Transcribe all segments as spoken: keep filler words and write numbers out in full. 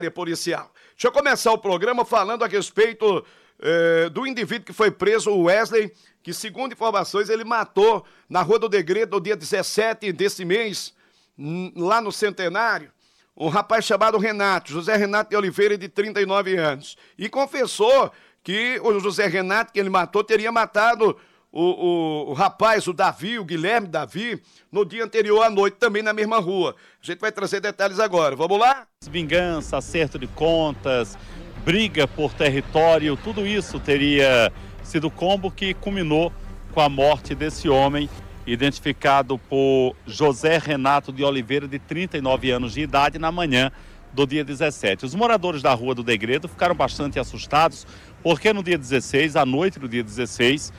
policial. Deixa eu começar o programa falando a respeito eh, do indivíduo que foi preso, o Wesley, que segundo informações ele matou na Rua do Degredo no dia dezessete desse mês, lá no Centenário, um rapaz chamado Renato, José Renato de Oliveira, de trinta e nove anos, e confessou que o José Renato, que ele matou, teria matado o, o, o rapaz, o Davi, o Guilherme Davi, no dia anterior à noite, também na mesma rua. A gente vai trazer detalhes agora. Vamos lá? Vingança, acerto de contas, briga por território, tudo isso teria sido o combo que culminou com a morte desse homem, identificado por José Renato de Oliveira, de trinta e nove anos de idade, na manhã do dia dezessete. Os moradores da Rua do Degredo ficaram bastante assustados, porque no dia dezesseis, à noite do dia dezesseis,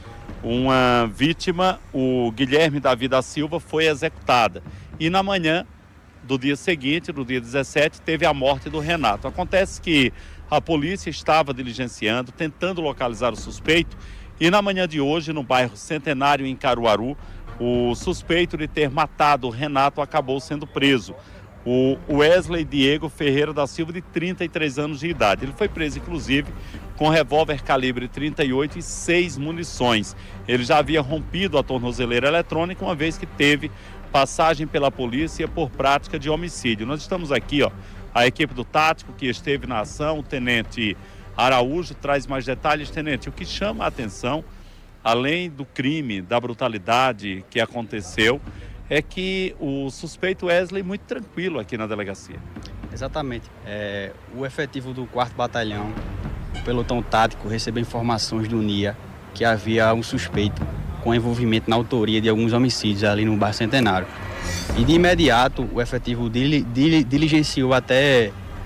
uma vítima, o Guilherme Davi da Silva, foi executada. E na manhã do dia seguinte, no dia dezessete, teve a morte do Renato. Acontece que a polícia estava diligenciando, tentando localizar o suspeito, e na manhã de hoje, no bairro Centenário, em Caruaru, o suspeito de ter matado o Renato acabou sendo preso. O Wesley Diego Ferreira da Silva, de trinta e três anos de idade. Ele foi preso, inclusive, com revólver calibre trinta e oito e seis munições. Ele já havia rompido a tornozeleira eletrônica, uma vez que teve passagem pela polícia por prática de homicídio. Nós estamos aqui, ó, a equipe do Tático que esteve na ação, o tenente Araújo traz mais detalhes. Tenente, o que chama a atenção, além do crime, da brutalidade que aconteceu, é que o suspeito Wesley muito tranquilo aqui na delegacia. Exatamente. É, o efetivo do quarto Batalhão, o pelotão tático, recebeu informações do N I A que havia um suspeito com envolvimento na autoria de alguns homicídios ali no bairro Centenário. E de imediato o efetivo dili, dili, diligenciou até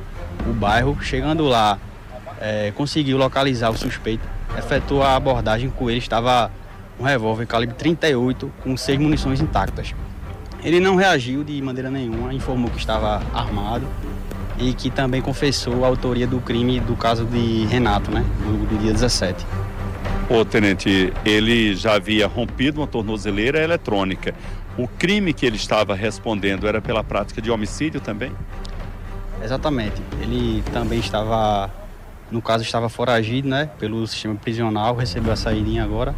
o bairro. Chegando lá, é, conseguiu localizar o suspeito, efetuou a abordagem. Com ele estava um revólver calibre trinta e oito com seis munições intactas. Ele não reagiu de maneira nenhuma, informou que estava armado e que também confessou a autoria do crime do caso de Renato, né, do, do dia dezessete. Ô, tenente, ele já havia rompido uma tornozeleira eletrônica. O crime que ele estava respondendo era pela prática de homicídio também? Exatamente. Ele também estava, no caso, estava foragido, né, pelo sistema prisional, recebeu a saída agora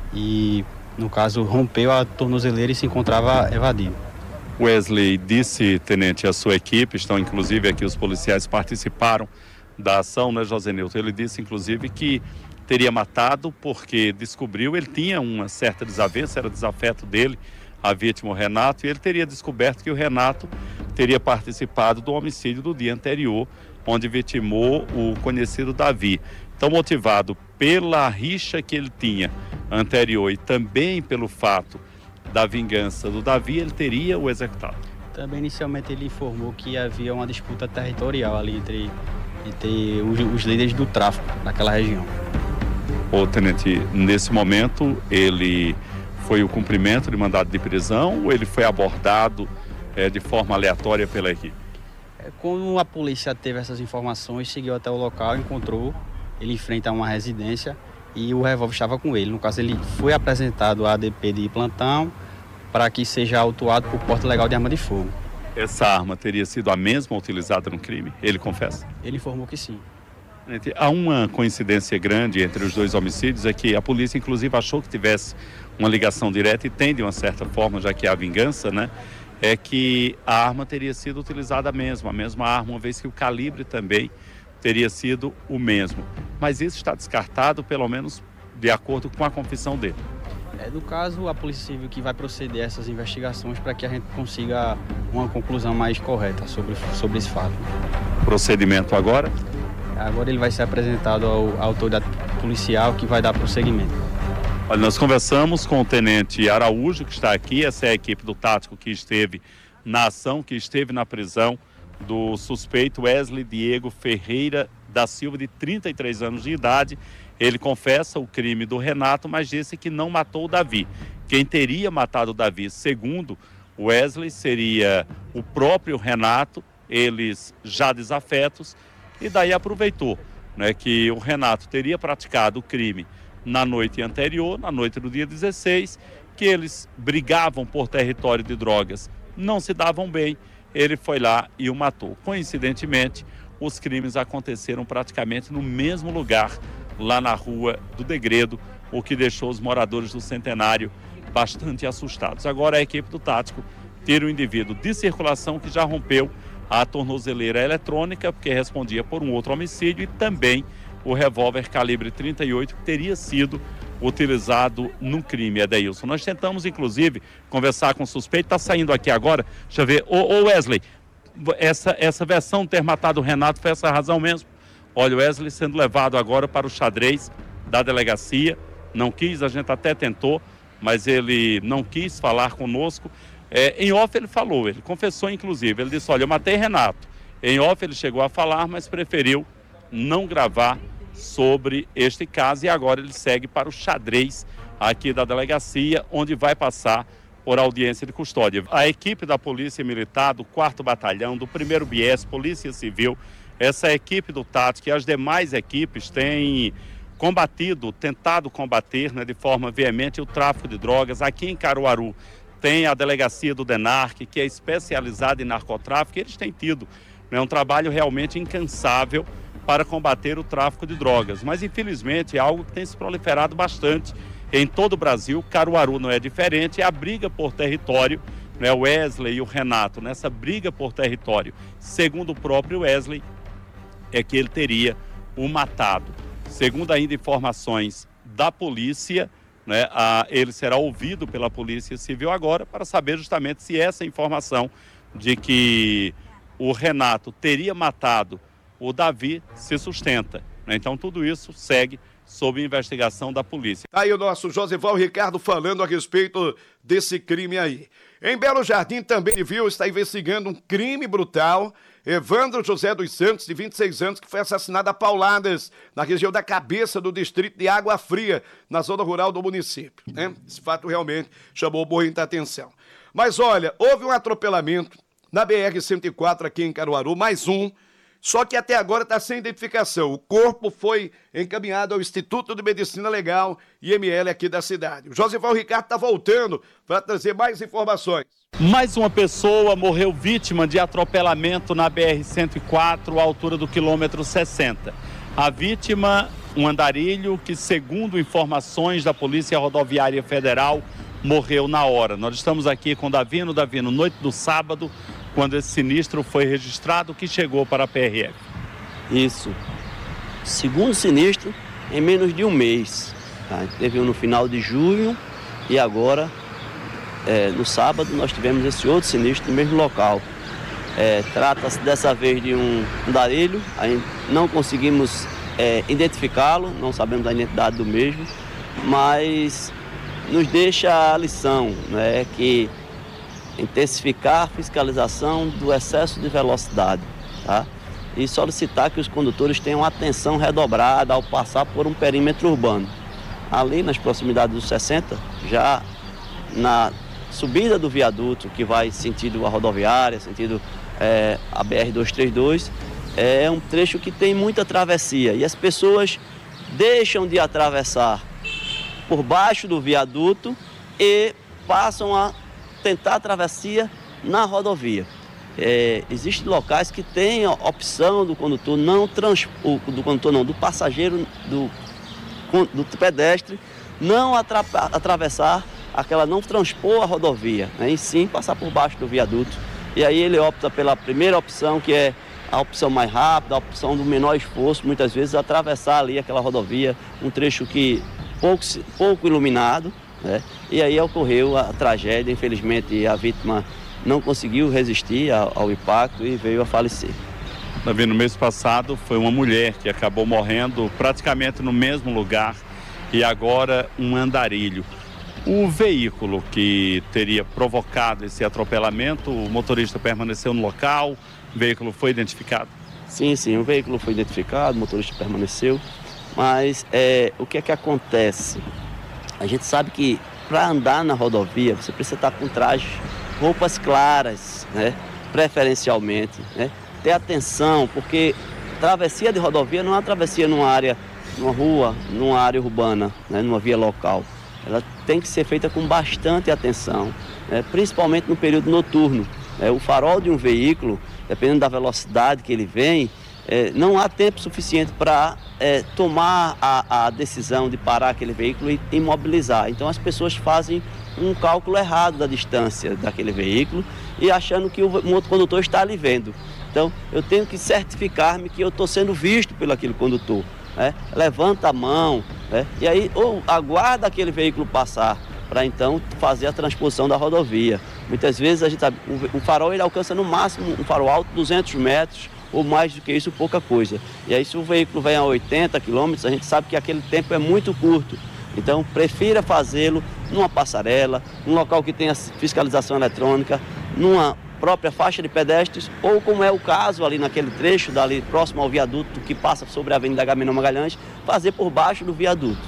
e, no caso, rompeu a tornozeleira e se encontrava evadido. Wesley disse, tenente, a sua equipe, estão inclusive aqui os policiais participaram da ação, né, José Nilton? Ele disse, inclusive, que teria matado porque descobriu, ele tinha uma certa desavença, era desafeto dele, a vítima, o Renato, e ele teria descoberto que o Renato teria participado do homicídio do dia anterior, onde vitimou o conhecido Davi. Então, motivado pela rixa que ele tinha anterior e também pelo fato da vingança do Davi, ele teria o executado. Também, inicialmente, ele informou que havia uma disputa territorial ali entre, entre os, os líderes do tráfico daquela região. Ô, tenente, nesse momento, ele foi o cumprimento de mandado de prisão ou ele foi abordado é, de forma aleatória pela equipe? É, quando a polícia teve essas informações, seguiu até o local, encontrou ele em frente a uma residência e o revólver estava com ele. No caso, ele foi apresentado à A D P de plantão para que seja autuado por porte legal de arma de fogo. Essa arma teria sido a mesma utilizada no crime? Ele confessa? Ele informou que sim. Há uma coincidência grande entre os dois homicídios, é que a polícia inclusive achou que tivesse uma ligação direta, e tem de uma certa forma, já que há vingança, né? É que a arma teria sido utilizada mesmo, a mesma arma, uma vez que o calibre também teria sido o mesmo. Mas isso está descartado, pelo menos de acordo com a confissão dele. É, no caso, a Polícia Civil que vai proceder a essas investigações para que a gente consiga uma conclusão mais correta sobre, sobre esse fato. Procedimento agora? Agora ele vai ser apresentado ao, à autoridade policial que vai dar prosseguimento. Olha, nós conversamos com o tenente Araújo, que está aqui, essa é a equipe do Tático que esteve na ação, que esteve na prisão do suspeito Wesley Diego Ferreira da Silva, de trinta e três anos de idade. Ele confessa o crime do Renato, mas disse que não matou o Davi. Quem teria matado o Davi, segundo Wesley, seria o próprio Renato, eles já desafetos, e daí aproveitou, né, que o Renato teria praticado o crime na noite anterior, na noite do dia dezesseis, que eles brigavam por território de drogas, não se davam bem, ele foi lá e o matou. Coincidentemente, os crimes aconteceram praticamente no mesmo lugar, lá na Rua do Degredo, o que deixou os moradores do Centenário bastante assustados. Agora a equipe do Tático tira o indivíduo de circulação que já rompeu a tornozeleira eletrônica, porque respondia por um outro homicídio, e também o revólver calibre trinta e oito que teria sido utilizado no crime, Adeilson. Nós tentamos, inclusive, conversar com o suspeito, está saindo aqui agora, deixa eu ver, ô, ô Wesley, essa, essa versão de ter matado o Renato foi essa razão mesmo? Olha, o Wesley sendo levado agora para o xadrez da delegacia, não quis, a gente até tentou, mas ele não quis falar conosco. É, em off ele falou, ele confessou inclusive, ele disse, olha, eu matei Renato. Em off ele chegou a falar, mas preferiu não gravar sobre este caso, e agora ele segue para o xadrez aqui da delegacia, onde vai passar por audiência de custódia. A equipe da Polícia Militar, do quarto Batalhão, do primeiro B S, Polícia Civil, essa equipe do Tático e as demais equipes têm combatido, tentado combater, né, de forma veemente o tráfico de drogas. Aqui em Caruaru tem a delegacia do DENARC, que é especializada em narcotráfico, e eles têm tido, né, um trabalho realmente incansável para combater o tráfico de drogas. Mas, infelizmente, é algo que tem se proliferado bastante em todo o Brasil. Caruaru não é diferente, é a briga por território, né, o Wesley e o Renato, nessa briga por território, segundo o próprio Wesley, é que ele teria o matado. Segundo ainda informações da polícia, né, a, ele será ouvido pela Polícia Civil agora para saber justamente se essa informação de que o Renato teria matado o Davi se sustenta, né? Então tudo isso segue sob investigação da polícia. Tá aí o nosso Josival Ricardo falando a respeito desse crime aí. Em Belo Jardim também, viu, está investigando um crime brutal. Evandro José dos Santos, de vinte e seis anos, que foi assassinado a pauladas na região da Cabeça do distrito de Água Fria, na zona rural do município, né? Esse fato realmente chamou muita atenção. Mas olha, houve um atropelamento na B R cento e quatro aqui em Caruaru, mais um, só que até agora está sem identificação. O corpo foi encaminhado ao Instituto de Medicina Legal, I M L, aqui da cidade. O Josival Ricardo está voltando para trazer mais informações. Mais uma pessoa morreu vítima de atropelamento na B R cento e quatro, à altura do quilômetro sessenta. A vítima, um andarilho que, segundo informações da Polícia Rodoviária Federal, morreu na hora. Nós estamos aqui com o Davino, Davino, noite do sábado, quando esse sinistro foi registrado, que chegou para a P R F. Isso. Segundo sinistro, em menos de um mês. Tá? Teve um no final de junho e agora, é, no sábado, nós tivemos esse outro sinistro no mesmo local. É, trata-se dessa vez de um andarilho, aí não conseguimos é, identificá-lo, não sabemos a identidade do mesmo, mas nos deixa a lição, né, que intensificar a fiscalização do excesso de velocidade, tá? E solicitar que os condutores tenham atenção redobrada ao passar por um perímetro urbano. Ali nas proximidades dos sessenta, já na subida do viaduto que vai sentido a rodoviária, sentido é, a B R duzentos e trinta e dois, é um trecho que tem muita travessia e as pessoas deixam de atravessar por baixo do viaduto e passam a tentar a travessia na rodovia. É, existem locais que têm a opção do condutor não trans, do condutor não, do passageiro, do, do pedestre não atra, atravessar aquela, não transpor a rodovia, né, e sim passar por baixo do viaduto. E aí ele opta pela primeira opção, que é a opção mais rápida, a opção do menor esforço, muitas vezes atravessar ali aquela rodovia, um trecho que pouco, pouco iluminado, né? E aí ocorreu a tragédia. Infelizmente a vítima não conseguiu resistir ao, ao impacto e veio a falecer. Davi, no mês passado foi uma mulher que acabou morrendo praticamente no mesmo lugar, e agora um andarilho. O veículo que teria provocado esse atropelamento, o motorista permaneceu no local, o veículo foi identificado? Sim, sim, o veículo foi identificado, o motorista permaneceu, mas é, o que é que acontece? A gente sabe que para andar na rodovia você precisa estar com trajes, roupas claras, né? Preferencialmente, né? Ter atenção, porque travessia de rodovia não é uma travessia numa área, numa rua, numa área urbana, né? Numa via local. Ela tem que ser feita com bastante atenção, né? Principalmente no período noturno. Né? O farol de um veículo, dependendo da velocidade que ele vem, é, não há tempo suficiente para é, tomar a, a decisão de parar aquele veículo e imobilizar. Então as pessoas fazem um cálculo errado da distância daquele veículo e achando que o motocondutor está ali vendo. Então eu tenho que certificar-me que eu estou sendo visto pelo aquele condutor. Né? Levanta a mão, né? E aí ou aguarda aquele veículo passar para então fazer a transposição da rodovia. Muitas vezes a gente sabe, o farol ele alcança no máximo um farol alto duzentos metros ou mais do que isso, pouca coisa. E aí se o veículo vem a oitenta quilômetros, a gente sabe que aquele tempo é muito curto. Então prefira fazê-lo numa passarela, num local que tenha fiscalização eletrônica, numa própria faixa de pedestres, ou como é o caso ali naquele trecho, dali próximo ao viaduto que passa sobre a Avenida Agamenon Magalhães, fazer por baixo do viaduto.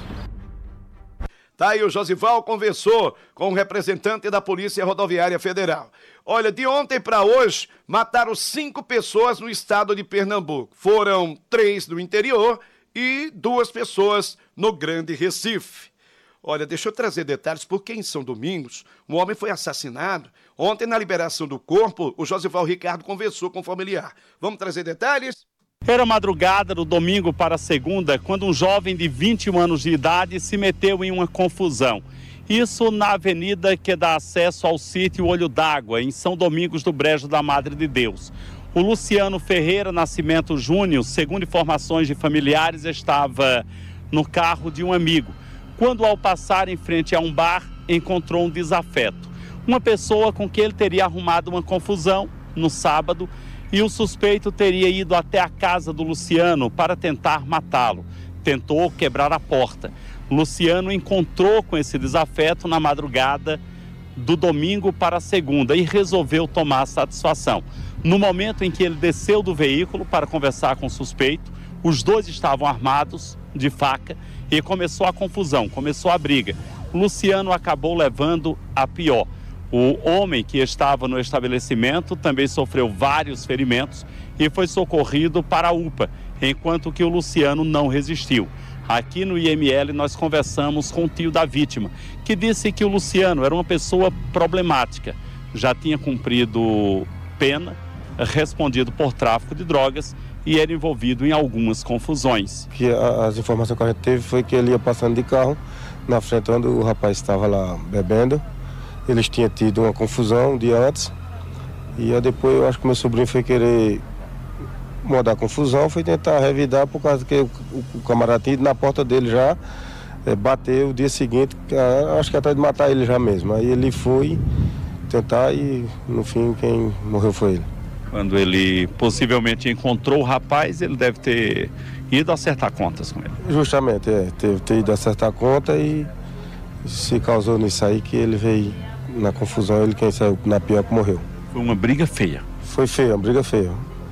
Tá aí, o Josival conversou com o representante da Polícia Rodoviária Federal. Olha, de ontem para hoje, mataram cinco pessoas no estado de Pernambuco. Foram três do interior e duas pessoas no Grande Recife. Olha, deixa eu trazer detalhes, porque em São Domingos, um homem foi assassinado. Ontem, na liberação do corpo, o Josival Ricardo conversou com o familiar. Vamos trazer detalhes? Era madrugada do domingo para a segunda, quando um jovem de vinte e um anos de idade se meteu em uma confusão. Isso na avenida que dá acesso ao sítio Olho d'Água, em São Domingos do Brejo da Madre de Deus. O Luciano Ferreira Nascimento Júnior, segundo informações de familiares, estava no carro de um amigo, quando ao passar em frente a um bar, encontrou um desafeto. Uma pessoa com quem ele teria arrumado uma confusão no sábado, e o suspeito teria ido até a casa do Luciano para tentar matá-lo. Tentou quebrar a porta. Luciano encontrou com esse desafeto na madrugada do domingo para a segunda e resolveu tomar satisfação. No momento em que ele desceu do veículo para conversar com o suspeito, os dois estavam armados de faca e começou a confusão, começou a briga. Luciano acabou levando a pior. O homem que estava no estabelecimento também sofreu vários ferimentos e foi socorrido para a U P A, enquanto que o Luciano não resistiu. Aqui no I M L nós conversamos com o tio da vítima, que disse que o Luciano era uma pessoa problemática, já tinha cumprido pena, respondido por tráfico de drogas e era envolvido em algumas confusões. Que as informações que a gente teve foi que ele ia passando de carro na frente onde o rapaz estava lá bebendo. Eles tinham tido uma confusão um dia antes e aí depois eu acho que meu sobrinho foi querer mudar a confusão, foi tentar revidar por causa que o, o camarada tinha ido na porta dele já, é, bateu o dia seguinte, acho que até de matar ele já mesmo. Aí ele foi tentar e no fim quem morreu foi ele. Quando ele possivelmente encontrou o rapaz, ele deve ter ido acertar contas com ele. Justamente, é, teve ter ido acertar a conta e se causou nisso aí que ele veio na confusão, ele quem saiu na pior que morreu. Foi uma briga feia. Foi feia, uma briga feia.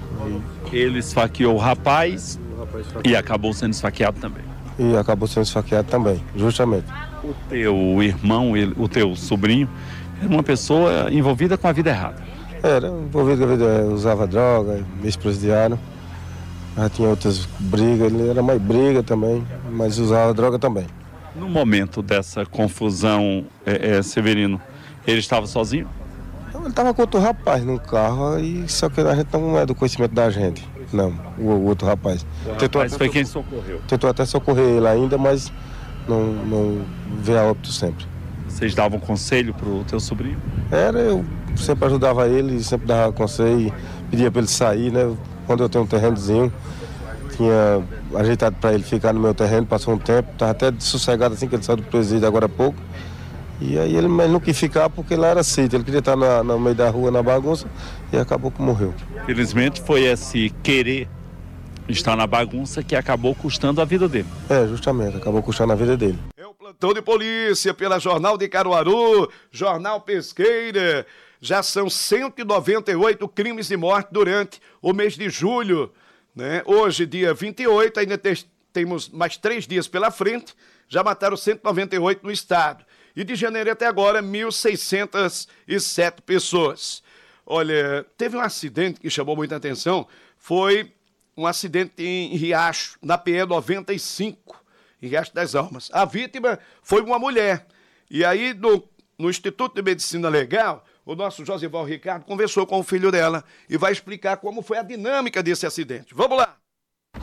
Ele esfaqueou o rapaz, o rapaz e acabou sendo esfaqueado também. E acabou sendo esfaqueado também, justamente. O teu irmão, ele, o teu sobrinho, era uma pessoa envolvida com a vida errada. Era envolvido com a vida, usava droga, ex-presidiário. Já tinha outras brigas, ele era mais briga também, mas usava droga também. No momento dessa confusão, é, é, Severino, ele estava sozinho? Ele estava com outro rapaz no carro, e só que a gente não é do conhecimento da gente, não, o, o outro rapaz. O tentou rapaz até, foi quem socorreu? Tentou até socorrer ele ainda, mas não, não veio a óbito sempre. Vocês davam conselho para o teu sobrinho? Era, eu sempre ajudava ele, sempre dava conselho, pedia para ele sair, né? Quando eu tenho um terrenozinho, tinha ajeitado para ele ficar no meu terreno, passou um tempo, estava até sossegado assim que ele saiu do presídio agora há pouco. E aí ele, ele não quis ficar porque lá era sítio, ele queria estar na, no meio da rua, na bagunça, e acabou que morreu. Felizmente foi esse querer estar na bagunça que acabou custando a vida dele. É, justamente, acabou custando a vida dele. É o plantão de polícia pela Jornal de Caruaru, Jornal Pesqueira. Já são cento e noventa e oito crimes de morte durante o mês de julho. Né? Hoje, dia vinte e oito, ainda te, temos mais três dias pela frente, já mataram cento e noventa e oito no estado. E de janeiro até agora, mil seiscentas e sete pessoas. Olha, teve um acidente que chamou muita atenção, foi um acidente em Riacho, na P E noventa e cinco, em Riacho das Almas. A vítima foi uma mulher. E aí, no, no Instituto de Medicina Legal, o nosso Josival Ricardo conversou com o filho dela e vai explicar como foi a dinâmica desse acidente. Vamos lá!